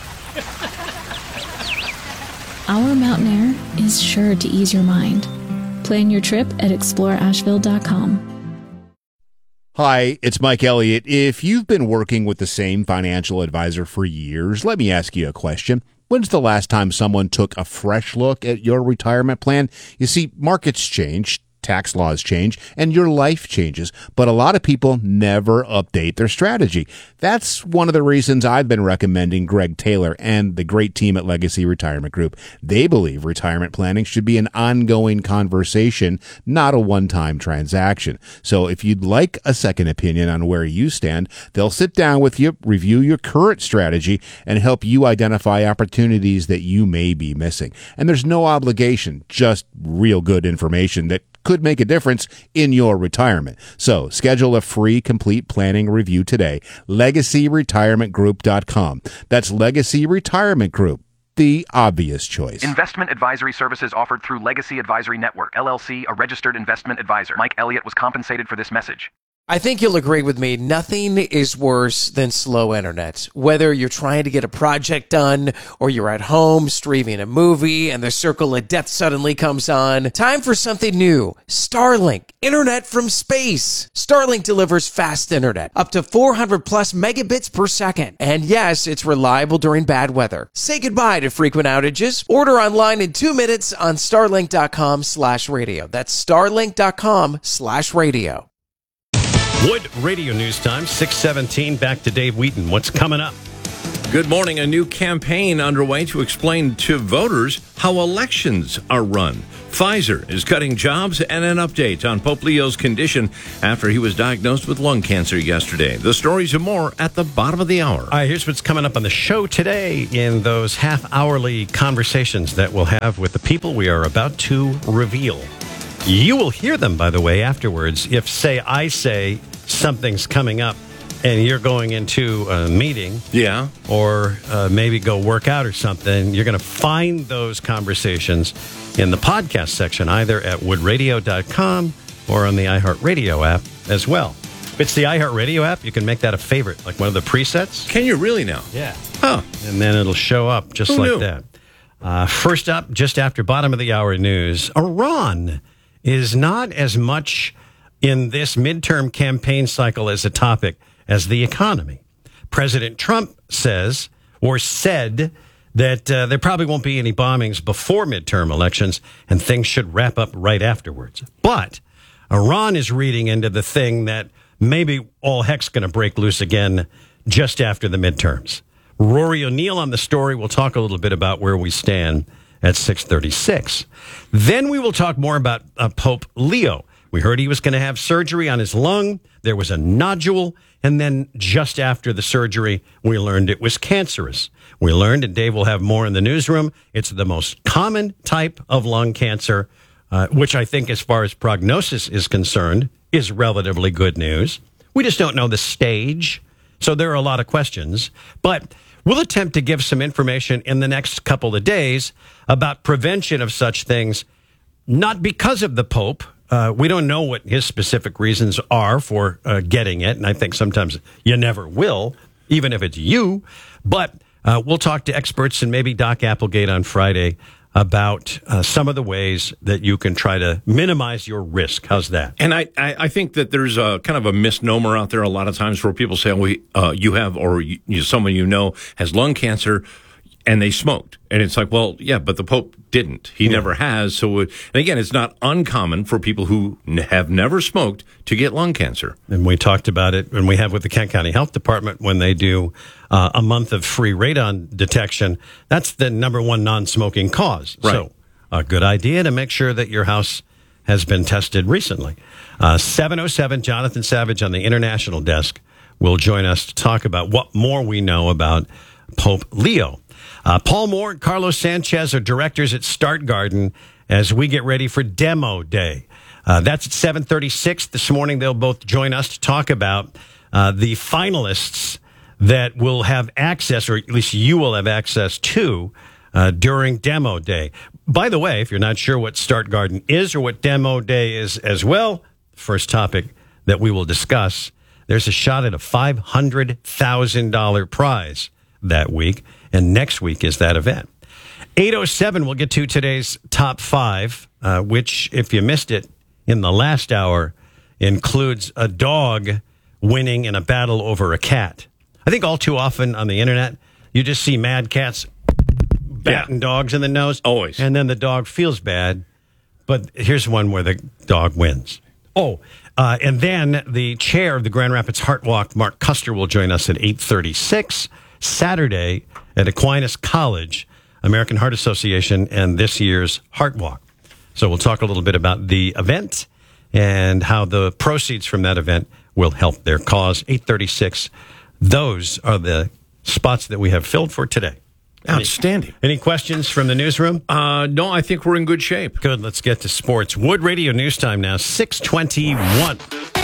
our mountain air is sure to ease your mind. Plan your trip at explore asheville dot com. Hi, it's Mike Elliott. If you've been working with the same financial advisor for years, let me ask you a question. When's the last time someone took a fresh look at your retirement plan? You see, markets change, tax laws change, and your life changes, but a lot of people never update their strategy. That's one of the reasons I've been recommending Greg Taylor and the great team at Legacy Retirement Group. They believe retirement planning should be an ongoing conversation, not a one-time transaction. So if you'd like a second opinion on where you stand, they'll sit down with you, review your current strategy, and help you identify opportunities that you may be missing. And there's no obligation, just real good information that could make a difference in your retirement. So schedule a free complete planning review today. legacy retirement group dot com. That's Legacy Retirement Group, the obvious choice. Investment advisory services offered through Legacy Advisory Network, L L C, a registered investment advisor. Mike Elliott was compensated for this message. I think you'll agree with me. Nothing is worse than slow internet. Whether you're trying to get a project done or you're at home streaming a movie and the circle of death suddenly comes on. Time for something new. Starlink. Internet from space. Starlink delivers fast internet. Up to four hundred plus megabits per second. And yes, it's reliable during bad weather. Say goodbye to frequent outages. Order online in two minutes on starlink.com slash radio. That's starlink.com slash radio. Wood Radio News Time, six seventeen. Back to Dave Wheaton. What's coming up? Good morning. A new campaign underway to explain to voters how elections are run. Pfizer is cutting jobs, and an update on Pope Leo's condition after he was diagnosed with lung cancer yesterday. The stories and more at the bottom of the hour. All right, here's what's coming up on the show today in those half-hourly conversations that we'll have with the people we are about to reveal. You will hear them, by the way, afterwards. If, say, I say something's coming up and you're going into a meeting, yeah, or uh, maybe go work out or something, you're going to find those conversations in the podcast section, either at wood radio dot com or on the iHeartRadio app as well. If it's the iHeartRadio app, you can make that a favorite, like one of the presets. Can you really now? Yeah. Huh. And then it'll show up just Who like knew? that. Uh, first up, just after bottom of the hour news, Iran is not as much in this midterm campaign cycle as a topic as the economy. President Trump says, or said, that uh, there probably won't be any bombings before midterm elections and things should wrap up right afterwards. But Iran is reading into the thing that maybe all heck's going to break loose again just after the midterms. Rory O'Neill on the story. We'll talk a little bit about where we stand at six thirty-six. Then we will talk more about uh, Pope Leo. We heard he was going to have surgery on his lung. There was a nodule. And then just after the surgery, we learned it was cancerous. We learned, and Dave will have more in the newsroom, it's the most common type of lung cancer, uh, which I think as far as prognosis is concerned is relatively good news. We just don't know the stage. So there are a lot of questions. But we'll attempt to give some information in the next couple of days about prevention of such things, not because of the Pope. Uh, we don't know what his specific reasons are for uh, getting it, and I think sometimes you never will, even if it's you. But uh, we'll talk to experts and maybe Doc Applegate on Friday about uh, some of the ways that you can try to minimize your risk. How's that? And I, I, I think that there's a kind of a misnomer out there a lot of times where people say, oh, we, uh, you have, or you, someone you know has lung cancer, and they smoked. And it's like, well, yeah, but the Pope didn't. He yeah. never has. So, it, and again, it's not uncommon for people who n- have never smoked to get lung cancer. And we talked about it, and we have with the Kent County Health Department when they do uh, a month of free radon detection. That's the number one non-smoking cause. Right. So a good idea to make sure that your house has been tested recently. Uh, seven oh seven, Jonathan Savage on the international desk will join us to talk about what more we know about Pope Leo. Uh, Paul Moore and Carlos Sanchez are directors at Start Garden as we get ready for Demo Day. Uh, that's at seven thirty-six this morning. They'll both join us to talk about uh, the finalists that will have access, or at least you will have access to, uh, during Demo Day. By the way, if you're not sure what Start Garden is or what Demo Day is as well, first topic that we will discuss, there's a shot at a five hundred thousand dollars prize that week. And next week is that event. eight oh seven, we'll get to today's top five, uh, which, if you missed it in the last hour, includes a dog winning in a battle over a cat. I think all too often on the internet, you just see mad cats batting yeah. dogs in the nose. Always. And then the dog feels bad. But here's one where the dog wins. Oh, uh, and then the chair of the Grand Rapids Heart Walk, Mark Custer, will join us at eight thirty-six Saturday at Aquinas College, American Heart Association, and this year's Heart Walk. So we'll talk a little bit about the event and how the proceeds from that event will help their cause. eight thirty-six, those are the spots that we have filled for today. Outstanding. Any, any questions from the newsroom? Uh, no, I think we're in good shape. Good. Let's get to sports. Wood Radio News Time now, six twenty-one.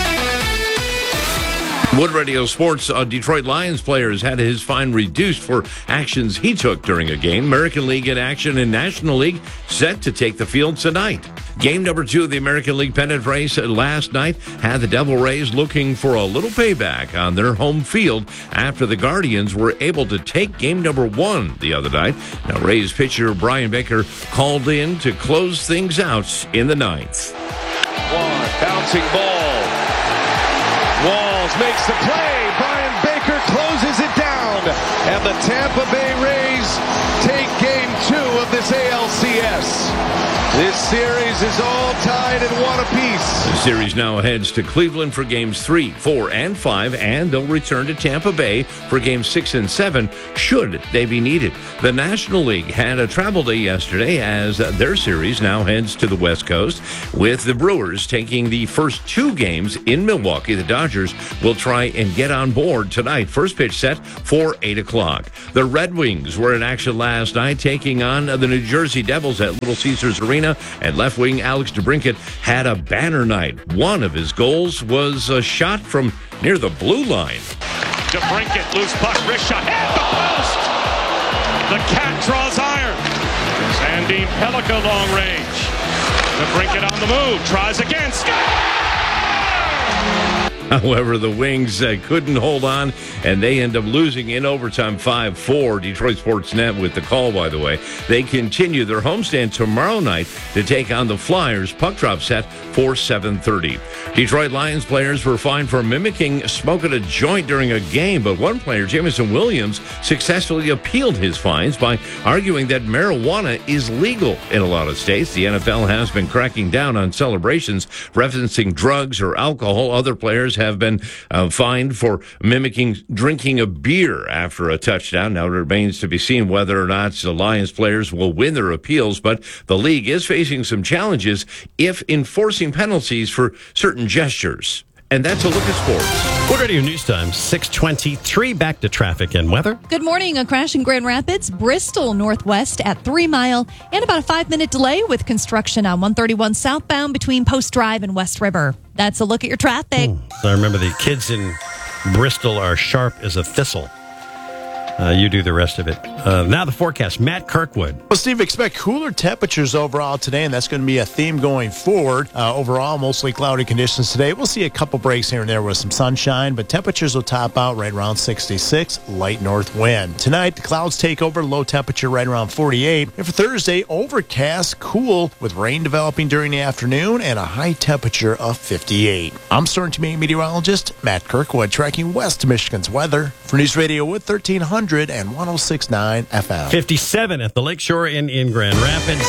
Wood Radio Sports, a Detroit Lions player has had his fine reduced for actions he took during a game. American League in action and National League set to take the field tonight. Game number two of the American League pennant race last night had the Devil Rays looking for a little payback on their home field after the Guardians were able to take game number one the other night. Now, Rays pitcher Brian Baker called in to close things out in the ninth. One bouncing ball. Walls makes the play. Brian Baker closes it down. And the Tampa Bay Rays take game two of this A L C S. This series is all tied at one apiece. The series now heads to Cleveland for games three, four, and five, and they'll return to Tampa Bay for games six and seven, should they be needed. The National League had a travel day yesterday as their series now heads to the West Coast, with the Brewers taking the first two games in Milwaukee. The Dodgers will try and get on board tonight. First pitch set for eight o'clock. The Red Wings were in action last night, taking on the New Jersey Devils at Little Caesars Arena. And left wing Alex DeBrincat had a banner night. One of his goals was a shot from near the blue line. DeBrincat, loose puck, wrist shot, hit the post! The cat draws iron. Sandine Pellica long range. DeBrincat on the move, tries again, score! However, the Wings uh, couldn't hold on, and they end up losing in overtime five four. Detroit Sports Net with the call, by the way. They continue their homestand tomorrow night to take on the Flyers. Puck drop set for seven thirty. Detroit Lions players were fined for mimicking smoke at a joint during a game, but one player, Jameson Williams, successfully appealed his fines by arguing that marijuana is legal in a lot of states. The N F L has been cracking down on celebrations referencing drugs or alcohol. Other players have been uh, fined for mimicking drinking a beer after a touchdown. Now it remains to be seen whether or not the Lions players will win their appeals, but the league is facing some challenges if enforcing penalties for certain gestures. And that's a look at sports. Wood Radio News Time, six twenty-three. Back to traffic and weather. Good morning. A crash in Grand Rapids, Bristol Northwest at Three Mile, and about a five-minute delay with construction on one thirty-one southbound between Post Drive and West River. That's a look at your traffic. Hmm. So I remember the kids in Bristol are sharp as a thistle. Uh, you do the rest of it. Uh, now the forecast. Matt Kirkwood. Well, Steve, expect cooler temperatures overall today, and that's going to be a theme going forward. Uh, overall, mostly cloudy conditions today. We'll see a couple breaks here and there with some sunshine, but temperatures will top out right around sixty-six, light north wind. Tonight, the clouds take over, low temperature right around forty-eight. And for Thursday, overcast, cool, with rain developing during the afternoon and a high temperature of fifty-eight. I'm Storm Team meteorologist Matt Kirkwood, tracking West Michigan's weather for News Radio Wood thirteen hundred and one oh six point nine F M. fifty-seven at the Lakeshore Inn in Grand Rapids.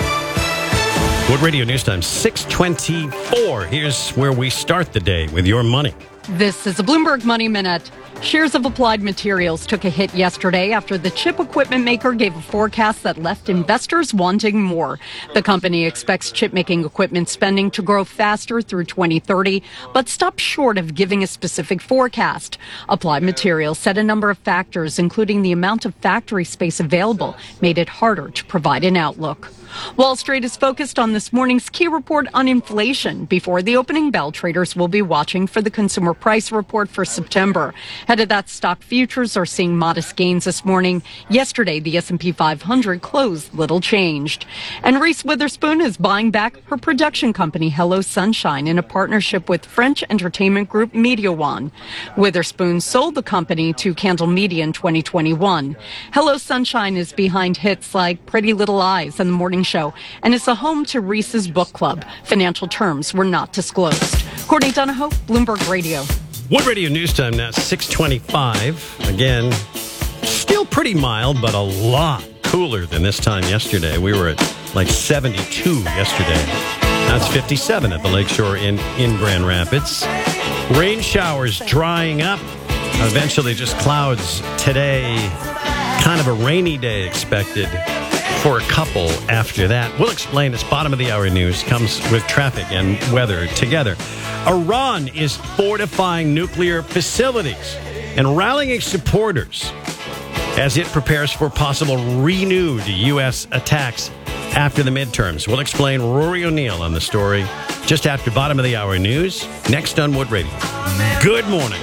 Wood Radio News Time, six twenty-four. Here's where we start the day with your money. This is a Bloomberg Money Minute. Shares of Applied Materials took a hit yesterday after the chip equipment maker gave a forecast that left investors wanting more. The company expects chip-making equipment spending to grow faster through twenty thirty, but stopped short of giving a specific forecast. Applied Materials said a number of factors, including the amount of factory space available, made it harder to provide an outlook. Wall Street is focused on this morning's key report on inflation. Before the opening bell, traders will be watching for the consumer price report for September. Ahead of that, stock futures are seeing modest gains this morning. Yesterday, the S and P five hundred closed little changed. And Reese Witherspoon is buying back her production company, Hello Sunshine, in a partnership with French entertainment group Media One. Witherspoon sold the company to Candle Media in twenty twenty-one. Hello Sunshine is behind hits like Pretty Little Lies and The Morning Show, and is the home to Reese's Book Club. Financial terms were not disclosed. Courtney Donahoe, Bloomberg Radio. Wood Radio News Time now, six twenty-five. Again, still pretty mild, but a lot cooler than this time yesterday. We were at like seventy-two yesterday. Now it's fifty-seven at the Lakeshore in, in Grand Rapids. Rain showers drying up. Eventually just clouds today. Kind of a rainy day expected for a couple after that. We'll explain as bottom of the hour news comes with traffic and weather together. Iran is fortifying nuclear facilities and rallying supporters as it prepares for possible renewed U S attacks after the midterms. We'll explain. Rory O'Neill on the story just after bottom of the hour news, next on Wood Radio. Good morning.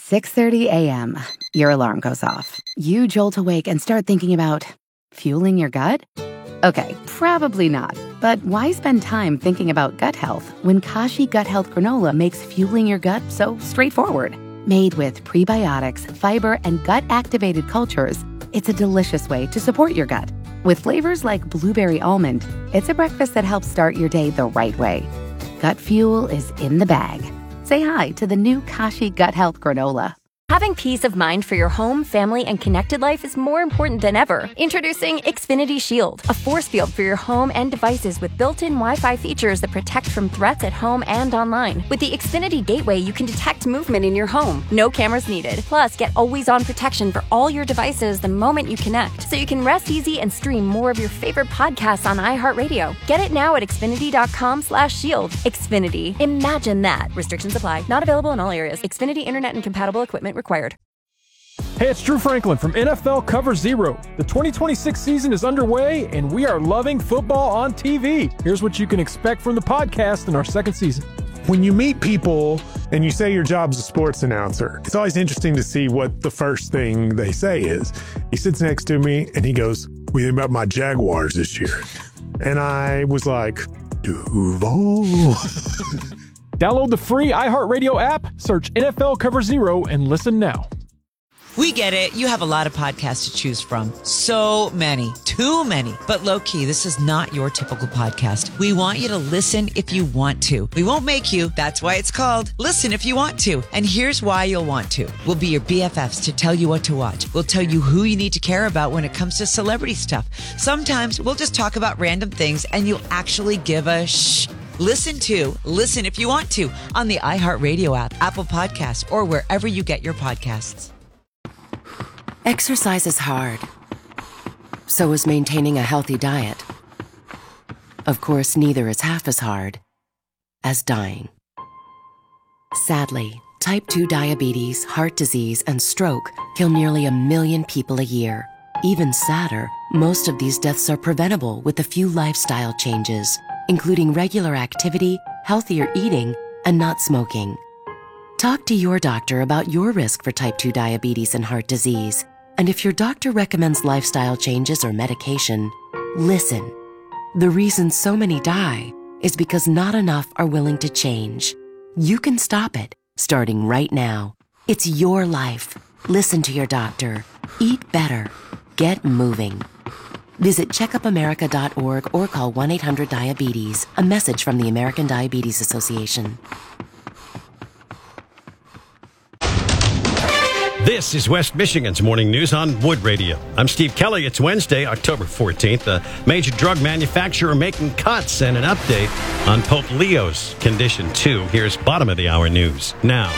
six thirty a.m., your alarm goes off. You jolt awake and start thinking about fueling your gut? Okay, probably not. But why spend time thinking about gut health when Kashi Gut Health Granola makes fueling your gut so straightforward? Made with prebiotics, fiber, and gut-activated cultures, it's a delicious way to support your gut. With flavors like blueberry almond, it's a breakfast that helps start your day the right way. Gut fuel is in the bag. Say hi to the new Kashi Gut Health Granola. Having peace of mind for your home, family, and connected life is more important than ever. Introducing Xfinity Shield, a force field for your home and devices with built-in Wi-Fi features that protect from threats at home and online. With the Xfinity Gateway, you can detect movement in your home. No cameras needed. Plus, get always-on protection for all your devices the moment you connect, so you can rest easy and stream more of your favorite podcasts on iHeartRadio. Get it now at Xfinity.com slash shield. Xfinity. Imagine that. Restrictions apply. Not available in all areas. Xfinity Internet and compatible equipment required. Hey, it's Drew Franklin from N F L Cover Zero. The twenty twenty-six season is underway, and we are loving football on T V. Here's what you can expect from the podcast in our second season. When you meet people and you say your job's a sports announcer, it's always interesting to see what the first thing they say is. He sits next to me and he goes, "What do you think about my Jaguars this year?" And I was like, Duval. Download the free iHeartRadio app, search N F L Cover Zero, and listen now. We get it. You have a lot of podcasts to choose from. So many. Too many. But low-key, this is not your typical podcast. We want you to listen if you want to. We won't make you. That's why it's called Listen If You Want To. And here's why you'll want to. We'll be your B F Fs to tell you what to watch. We'll tell you who you need to care about when it comes to celebrity stuff. Sometimes we'll just talk about random things and you'll actually give a shh. Listen to Listen If You Want To on the iHeartRadio app, Apple Podcasts, or wherever you get your podcasts. Exercise is hard. So is maintaining a healthy diet. Of course, neither is half as hard as dying. Sadly, type two diabetes, heart disease, and stroke kill nearly a million people a year. Even sadder, most of these deaths are preventable with a few lifestyle changes, including regular activity, healthier eating, and not smoking. Talk to your doctor about your risk for type two diabetes and heart disease. And if your doctor recommends lifestyle changes or medication, listen. The reason so many die is because not enough are willing to change. You can stop it, starting right now. It's your life. Listen to your doctor. Eat better. Get moving. Visit checkup america dot org or call one eight hundred diabetes. A message from the American Diabetes Association. This is West Michigan's Morning News on Wood Radio. I'm Steve Kelly. It's Wednesday, October fourteenth. A major drug manufacturer making cuts and an update on Pope Leo's condition, too. Here's bottom of the hour news now.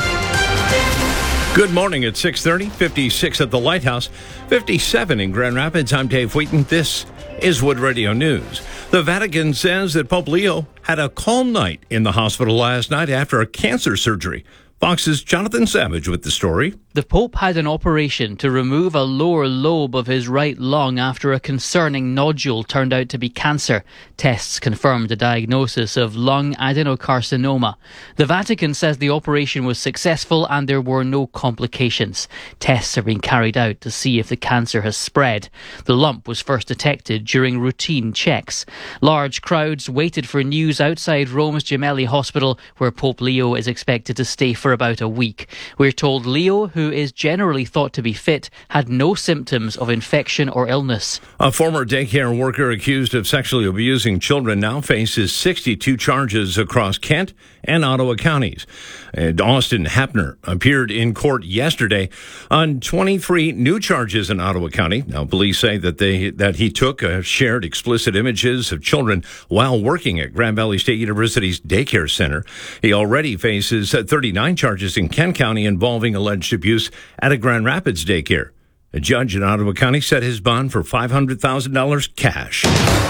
Good morning at six thirty, fifty-six at the Lighthouse, fifty-seven in Grand Rapids. I'm Dave Wheaton. This is Wood Radio News. The Vatican says that Pope Leo had a calm night in the hospital last night after a cancer surgery. Fox's Jonathan Savage with the story. The Pope had an operation to remove a lower lobe of his right lung after a concerning nodule turned out to be cancer. Tests confirmed a diagnosis of lung adenocarcinoma. The Vatican says the operation was successful and there were no complications. Tests are being carried out to see if the cancer has spread. The lump was first detected during routine checks. Large crowds waited for news outside Rome's Gemelli Hospital, where Pope Leo is expected to stay for about a week. We're told Leo, who is generally thought to be fit, had no symptoms of infection or illness. A former daycare worker accused of sexually abusing children now faces sixty-two charges across Kent and Ottawa counties. And Austin Hapner appeared in court yesterday on twenty-three new charges in Ottawa County. Now, police say that they that he took uh, shared explicit images of children while working at Grand Valley State University's daycare center. He already faces uh, thirty-nine charges in Kent County involving alleged abuse at a Grand Rapids daycare. A judge in Ottawa County set his bond for five hundred thousand dollars cash.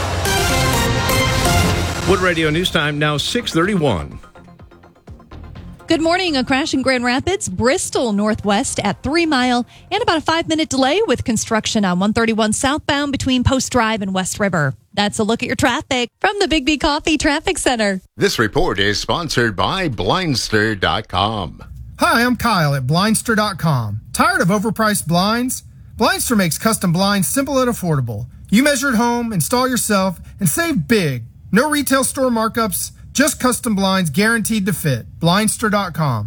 Wood Radio News Time now six thirty-one. Good morning. A crash in Grand Rapids, Bristol Northwest at Three Mile, and about a five-minute delay with construction on one thirty-one southbound between Post Drive and West River. That's a look at your traffic from the Big B Coffee Traffic Center. This report is sponsored by Blindster dot com. Hi, I'm Kyle at Blindster dot com. Tired of overpriced blinds? Blindster makes custom blinds simple and affordable. You measure at home, install yourself, and save big. No retail store markups, just custom blinds guaranteed to fit. Blindster dot com.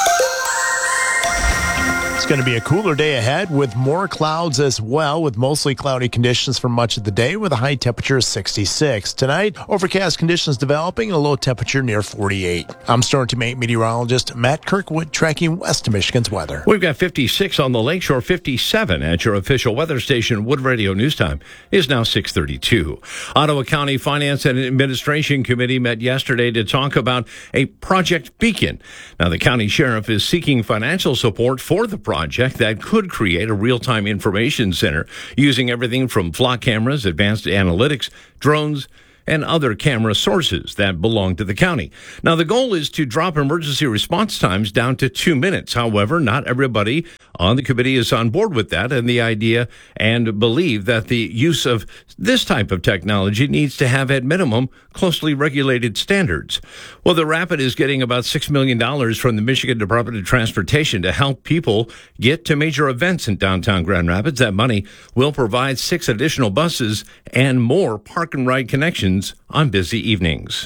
It's going to be a cooler day ahead with more clouds as well, with mostly cloudy conditions for much of the day with a high temperature of sixty-six. Tonight, overcast conditions developing, a low temperature near forty-eight. I'm Storm Team eight meteorologist Matt Kirkwood tracking west of Michigan's weather. We've got fifty-six on the lakeshore, fifty-seven at your official weather station. Wood Radio News Time is now six thirty-two. Ottawa County Finance and Administration Committee met yesterday to talk about a Project Beacon. Now, the county sheriff is seeking financial support for the project that could create a real-time information center using everything from flock cameras, advanced analytics, drones, and other camera sources that belong to the county. Now, the goal is to drop emergency response times down to two minutes. However, not everybody on the committee is on board with that and the idea and believe that the use of this type of technology needs to have, at minimum, closely regulated standards. Well, the Rapid is getting about six million dollars from the Michigan Department of Transportation to help people get to major events in downtown Grand Rapids. That money will provide six additional buses and more park and ride connections on busy evenings.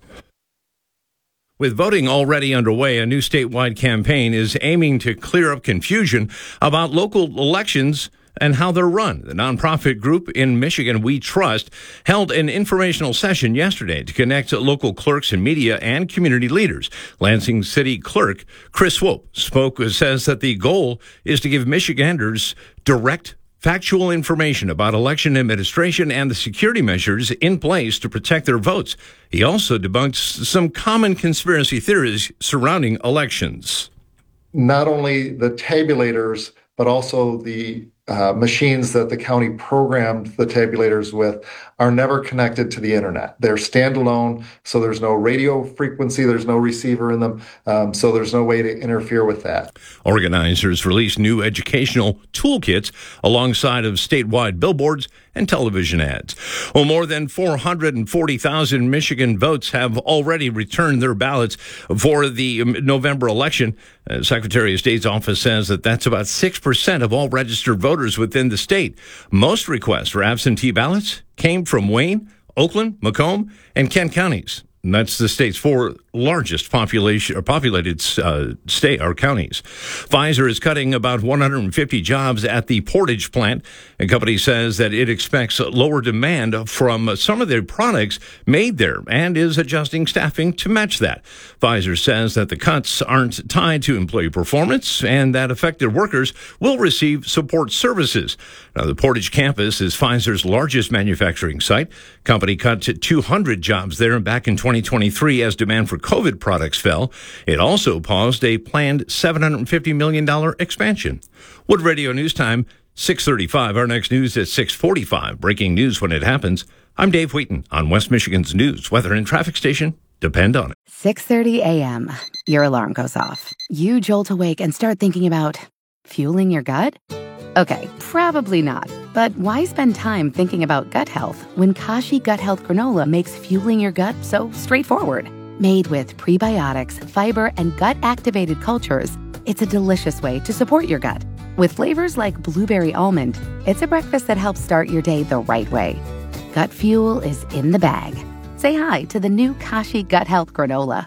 With voting already underway, a new statewide campaign is aiming to clear up confusion about local elections and how they're run. The nonprofit group in Michigan, We Trust, held an informational session yesterday to connect local clerks and media and community leaders. Lansing City Clerk Chris Swope spoke, says that the goal is to give Michiganders direct factual information about election administration and the security measures in place to protect their votes. He also debunked some common conspiracy theories surrounding elections. Not only the tabulators, but also the uh, machines that the county programmed the tabulators with are never connected to the internet. They're standalone, so there's no radio frequency, there's no receiver in them, um, so there's no way to interfere with that. Organizers released new educational toolkits alongside of statewide billboards and television ads. Well, more than four hundred forty thousand Michigan votes have already returned their ballots for the November election. Uh, Secretary of State's office says that that's about six percent of all registered voters within the state. Most requests for absentee ballots came from Wayne, Oakland, Macomb, and Kent counties. And that's the state's four largest population or populated uh, state or counties. Pfizer is cutting about one hundred fifty jobs at the Portage plant. The company says that it expects lower demand from some of their products made there and is adjusting staffing to match that. Pfizer says that the cuts aren't tied to employee performance and that affected workers will receive support services. Now, the Portage campus is Pfizer's largest manufacturing site. Company cut two hundred jobs there back in twenty twenty-three as demand for COVID products fell. It also paused a planned seven hundred fifty million dollars expansion. Wood Radio News Time, six thirty-five. Our next news at six forty-five. Breaking news when it happens. I'm Dave Wheaton on West Michigan's news, weather, and traffic station. Depend on it. six thirty a.m. Your alarm goes off. You jolt awake and start thinking about fueling your gut? Okay, probably not. But why spend time thinking about gut health when Kashi Gut Health Granola makes fueling your gut so straightforward? Made with prebiotics, fiber, and gut-activated cultures, it's a delicious way to support your gut. With flavors like blueberry almond, it's a breakfast that helps start your day the right way. Gut fuel is in the bag. Say hi to the new Kashi Gut Health Granola.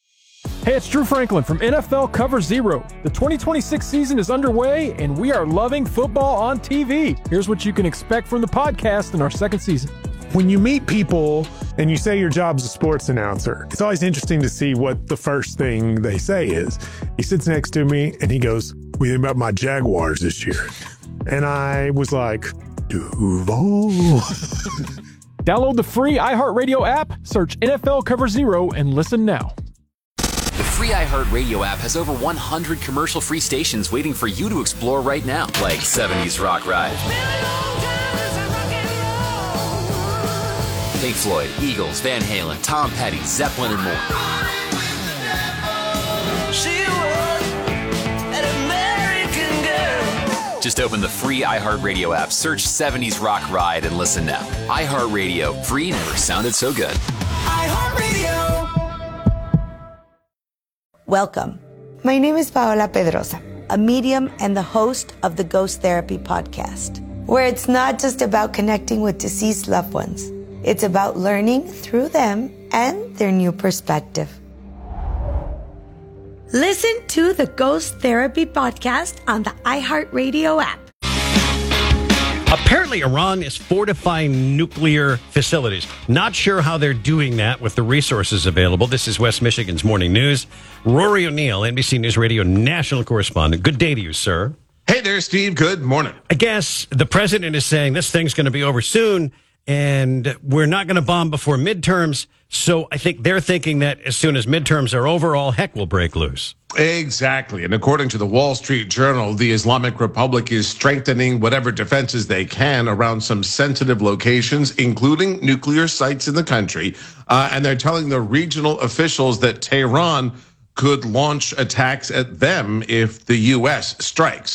Hey, it's Drew Franklin from N F L Cover Zero. The twenty twenty-six season is underway, and we are loving football on T V. Here's what you can expect from the podcast in our second season. When you meet people and you say your job's a sports announcer, it's always interesting to see what the first thing they say is. He sits next to me and he goes, "What do you think about my Jaguars this year?" And I was like, Duval. Download the free iHeartRadio app, search N F L Cover Zero, and listen now. The free iHeartRadio app has over one hundred commercial-free stations waiting for you to explore right now, like seventies Rock Ride, Pink Floyd, Eagles, Van Halen, Tom Petty, Zeppelin, and more. Just open the free iHeartRadio app, search seventies Rock Ride, and listen now. iHeartRadio, free never sounded so good. iHeartRadio. Welcome. My name is Paola Pedrosa, a medium and the host of the Ghost Therapy podcast, where it's not just about connecting with deceased loved ones. It's about learning through them and their new perspective. Listen to the Ghost Therapy podcast on the iHeartRadio app. Apparently, Iran is fortifying nuclear facilities. Not sure how they're doing that with the resources available. This is West Michigan's Morning News. Rory O'Neill, N B C News Radio national correspondent. Good day to you, sir. Hey there, Steve. Good morning. I guess the president is saying this thing's going to be over soon, and we're not going to bomb before midterms. So I think they're thinking that as soon as midterms are over, all heck will break loose. Exactly. And according to the Wall Street Journal, the Islamic Republic is strengthening whatever defenses they can around some sensitive locations, including nuclear sites in the country. Uh, and they're telling the regional officials that Tehran could launch attacks at them if the U S strikes.